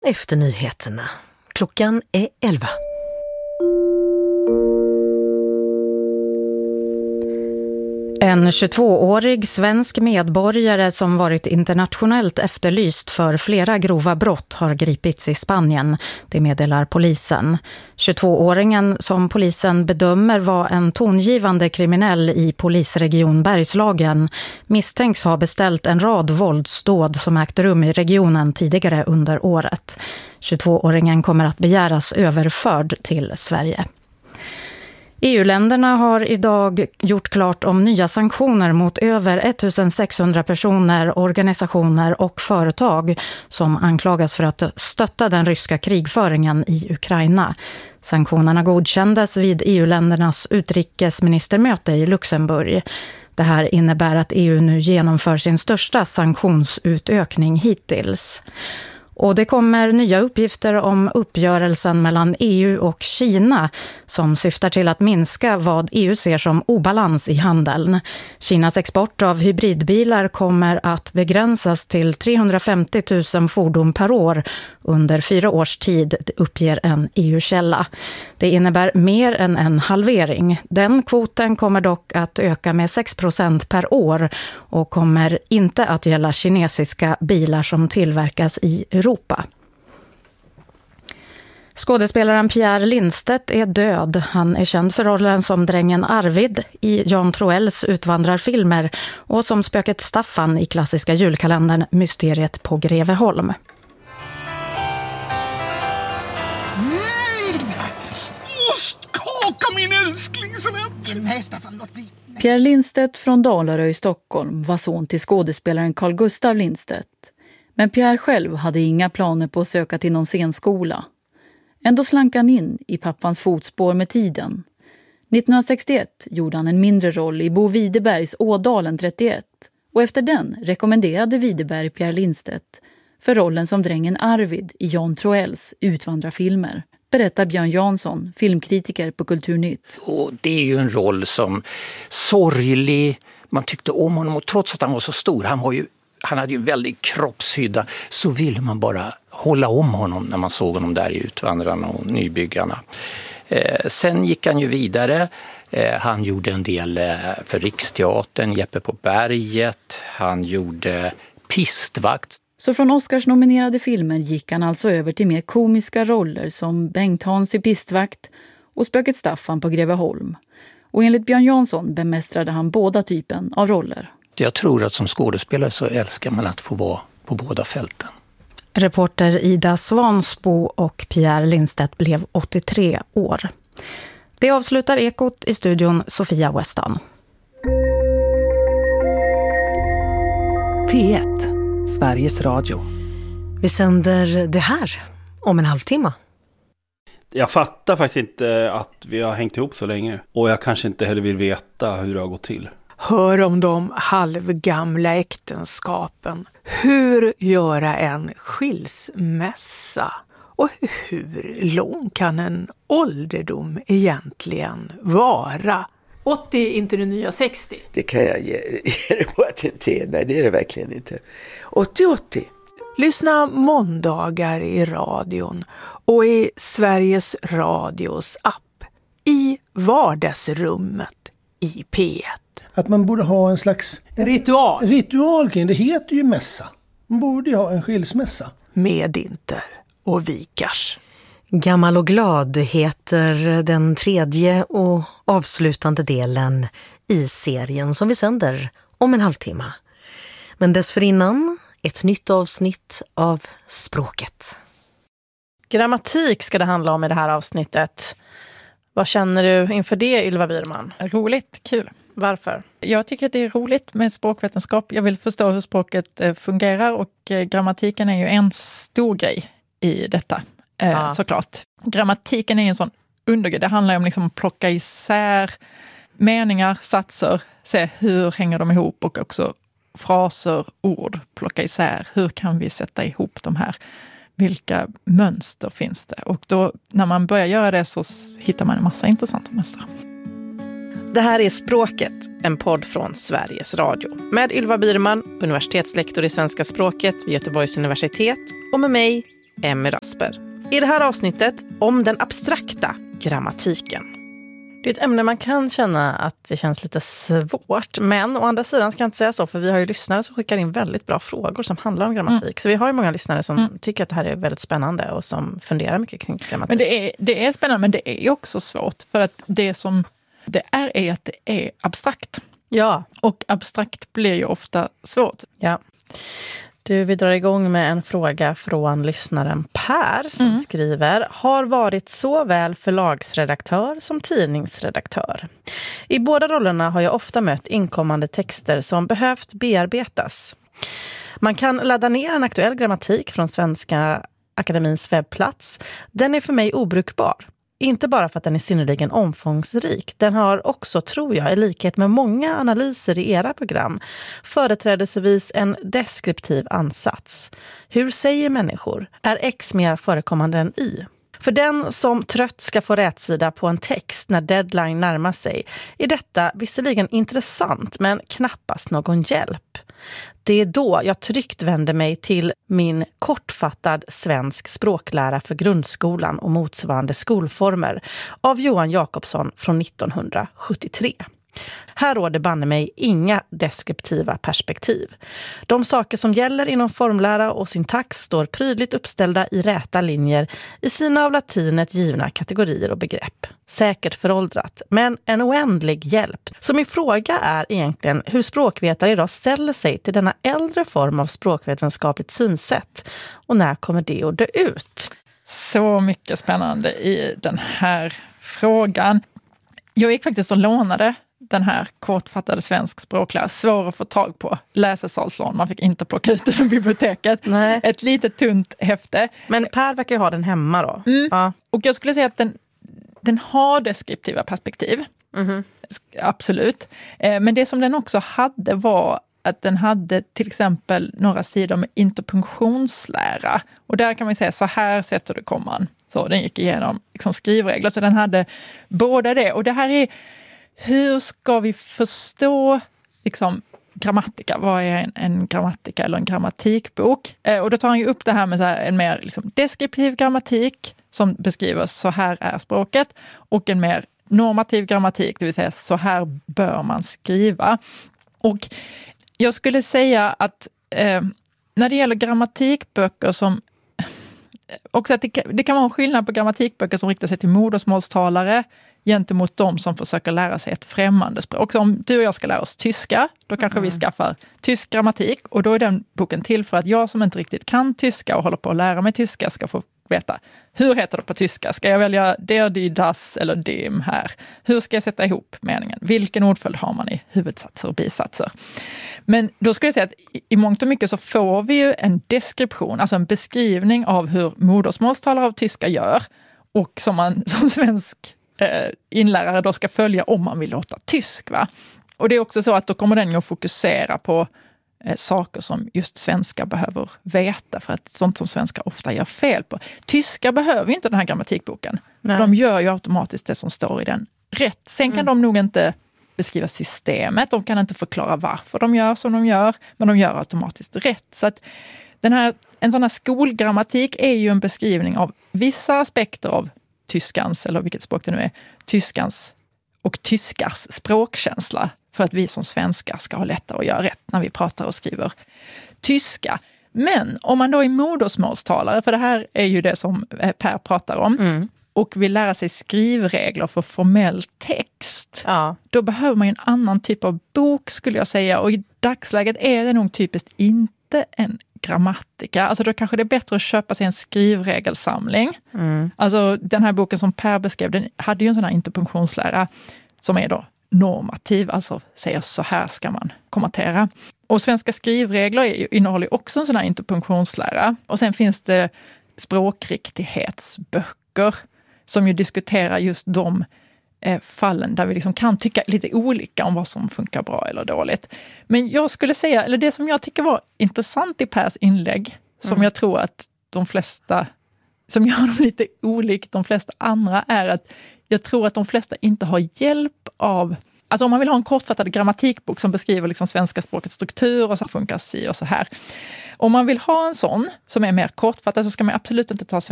efter nyheterna. Klockan är 11. En 22-årig svensk medborgare som varit internationellt efterlyst för flera grova brott har gripits i Spanien, det meddelar polisen. 22-åringen som polisen bedömer var en tongivande kriminell i polisregion Bergslagen misstänks ha beställt en rad våldsdåd som ägt rum i regionen tidigare under året. 22-åringen kommer att begäras överförd till Sverige. EU-länderna har idag gjort klart om nya sanktioner mot över 1600 personer, organisationer och företag som anklagas för att stötta den ryska krigföringen i Ukraina. Sanktionerna godkändes vid EU-ländernas utrikesministermöte i Luxemburg. Det här innebär att EU nu genomför sin största sanktionsutökning hittills. Och det kommer nya uppgifter om uppgörelsen mellan EU och Kina som syftar till att minska vad EU ser som obalans i handeln. Kinas export av hybridbilar kommer att begränsas till 350 000 fordon per år under 4 års tid, uppger en EU-källa. Det innebär mer än en halvering. Den kvoten kommer dock att öka med 6% per år och kommer inte att gälla kinesiska bilar som tillverkas i Europa. Skådespelaren Pierre Lindstedt är död. Han är känd för rollen som drängen Arvid i Jan Troells utvandrarfilmer och som spöket Staffan i klassiska julkalendern Mysteriet på Greveholm. Ostkaka, min älskling! Pierre Lindstedt från Dalarö i Stockholm var son till skådespelaren Carl Gustav Lindstedt. Men Pierre själv hade inga planer på att söka till någon scenskola. Ändå slank han in i pappans fotspår med tiden. 1961 gjorde han en mindre roll i Bo Widerbergs Ådalen 31 och efter den rekommenderade Widerberg Pierre Lindstedt för rollen som drängen Arvid i Jan Troells utvandrarfilmer, berättar Björn Jansson, filmkritiker på Kulturnytt. Och det är ju en roll som sorglig, man tyckte om honom och trots att han var så stor, han hade ju väldigt kroppshydda, så ville man bara hålla om honom när man såg honom där i Utvandrarna och Nybyggarna. Sen gick han ju vidare. Han gjorde en del för Riksteatern, Jeppe på berget. Han gjorde Pistvakt. Så från Oscars-nominerade filmer gick han alltså över till mer komiska roller som Bengt Hans i Pistvakt och spöket Staffan på Greveholm. Och enligt Björn Jansson bemästrade han båda typen av roller. Jag tror att som skådespelare så älskar man att få vara på båda fälten. Reporter Ida Svansbo och Pierre Lindstedt blev 83 år. Det avslutar Ekot, i studion Sofia Weston. P1, Sveriges Radio. Vi sänder det här om en halvtimme. Jag fattar faktiskt inte att vi har hängt ihop så länge. Och jag kanske inte heller vill veta hur det har gått till. Hör om de halvgamla äktenskapen. Hur göra en skilsmässa? Och hur lång kan en ålderdom egentligen vara? 80 är inte det nya 60. Det kan jag ge dig på att det inte är. Nej, det är det verkligen inte. 80. Lyssna måndagar i radion och i Sveriges Radios app. I vardagsrummet i P1. Att man borde ha en slags ritual kring det heter ju mässa. Man borde ju ha en skilsmässa. Med Inter och Vikars. Gammal och glad heter den tredje och avslutande delen i serien som vi sänder om en halvtimme. Men dessförinnan ett nytt avsnitt av Språket. Grammatik ska det handla om i det här avsnittet. Vad känner du inför det, Ylva Wierman? Roligt, kul. Varför? Jag tycker att det är roligt med språkvetenskap. Jag vill förstå hur språket fungerar och grammatiken är ju en stor grej i detta, såklart. Grammatiken är ju en sån undergrej. Det handlar om liksom att plocka isär meningar, satser, se hur hänger de ihop och också fraser, ord, plocka isär. Hur kan vi sätta ihop de här? Vilka mönster finns det? Och då när man börjar göra det så hittar man en massa intressanta mönster. Det här är Språket, en podd från Sveriges Radio. Med Ylva Wierman, universitetslektor i svenska språket vid Göteborgs universitet. Och med mig, Emmy Rasper. I det här avsnittet om den abstrakta grammatiken. Det är ett ämne man kan känna att det känns lite svårt. Men å andra sidan ska jag inte säga så, för vi har ju lyssnare som skickar in väldigt bra frågor som handlar om grammatik. Så vi har ju många lyssnare som tycker att det här är väldigt spännande och som funderar mycket kring grammatik. Men det är spännande, men det är också svårt. För att det som det är att det är abstrakt. Ja. Och abstrakt blir ju ofta svårt. Ja. Vi drar igång med en fråga från lyssnaren Per som skriver: har varit såväl förlagsredaktör som tidningsredaktör. I båda rollerna har jag ofta mött inkommande texter som behövt bearbetas. Man kan ladda ner en aktuell grammatik från Svenska Akademins webbplats. Den är för mig obrukbar. Inte bara för att den är synnerligen omfångsrik. Den har också, tror jag, i likhet med många analyser i era program, företrädelsevis en deskriptiv ansats. Hur säger människor? Är X mer förekommande än Y? För den som trött ska få rätsida på en text när deadline närmar sig är detta visserligen intressant men knappast någon hjälp. Det är då jag tryggt vänder mig till min kortfattad svensk språklära för grundskolan och motsvarande skolformer av Johan Jakobsson från 1973. Här råder banne mig inga deskriptiva perspektiv. De saker som gäller inom formlära och syntax står prydligt uppställda i räta linjer i sina av latinet givna kategorier och begrepp. Säkert föråldrat, men en oändlig hjälp. Så min fråga är egentligen hur språkvetare idag ställer sig till denna äldre form av språkvetenskapligt synsätt. Och när kommer det att dö ut? Så mycket spännande i den här frågan. Jag gick faktiskt och lånade den här kortfattade svensk språklära, svår att få tag på, läsesalslån. Man fick inte plocka ut den i biblioteket. Nej. Ett litet tunt häfte. Men Per verkar ju ha den hemma då. Ja. Och jag skulle säga att den har deskriptiva perspektiv. Absolut. Men det som den också hade var att den hade till exempel några sidor med interpunktionslära. Och där kan man säga, så här sätter du komman. Så den gick igenom liksom skrivregler. Så den hade båda det. Och det här är, hur ska vi förstå liksom grammatika? Vad är en grammatika eller en grammatikbok? Och då tar han ju upp det här med så här en mer liksom deskriptiv grammatik som beskriver så här är språket. Och en mer normativ grammatik, det vill säga så här bör man skriva. Och jag skulle säga att när det gäller grammatikböcker som också att det kan vara en skillnad på grammatikböcker som riktar sig till modersmålstalare gentemot de som försöker lära sig ett främmande språk. Så om du och jag ska lära oss tyska, då kanske vi skaffar tysk grammatik och då är den boken till för att jag som inte riktigt kan tyska och håller på att lära mig tyska ska få veta, hur heter det på tyska? Ska jag välja der, die, das eller dem här? Hur ska jag sätta ihop meningen? Vilken ordföljd har man i huvudsatser och bisatser? Men då skulle jag säga att i mångt och mycket så får vi ju en deskription, alltså en beskrivning av hur modersmålstalare av tyska gör och som man som svensk inlärare då ska följa om man vill låta tysk. Va? Och det är också så att då kommer den ju att fokusera på saker som just svenskar behöver veta för att sånt som svenskar ofta gör fel på. Tyskar behöver ju inte den här grammatikboken. De gör ju automatiskt det som står i den rätt. Sen kan de nog inte beskriva systemet, de kan inte förklara varför de gör som de gör, men de gör automatiskt rätt. Så att en sån här skolgrammatik är ju en beskrivning av vissa aspekter av tyskans, eller vilket språk det nu är, tyskans och tyskars språkkänsla för att vi som svenskar ska ha lättare att göra rätt när vi pratar och skriver tyska. Men om man då är modersmålstalare, för det här är ju det som Per pratar om, och vill lära sig skrivregler för formell text, då behöver man ju en annan typ av bok skulle jag säga. Och i dagsläget är det nog typiskt inte en grammatika. Alltså då kanske det är bättre att köpa sig en skrivregelsamling. Alltså den här boken som Per beskrev, den hade ju en sån här interpunktionslära som är då normativ, alltså säger så här ska man kommentera. Och svenska skrivregler innehåller också en sån här interpunktionslära. Och sen finns det språkriktighetsböcker som ju diskuterar just de fallen där vi liksom kan tycka lite olika om vad som funkar bra eller dåligt. Men jag skulle säga, eller det som jag tycker var intressant i Pers inlägg, som jag tror att de flesta, som gör dem lite olikt de flesta andra, är att jag tror att de flesta inte har hjälp av Alltså om man vill ha en kortfattad grammatikbok som beskriver liksom svenska språkets struktur och så funkar si och så här. Om man vill ha en sån som är mer kortfattad så ska man absolut inte ta